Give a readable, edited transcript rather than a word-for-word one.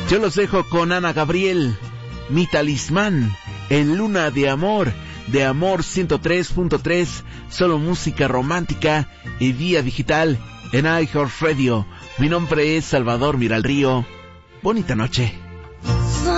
Yo los dejo con Ana Gabriel, Mi Talismán, en Luna de Amor 103.3, solo música romántica y vía digital en iHeartRadio. Mi nombre es Salvador Miralrío. Bonita noche.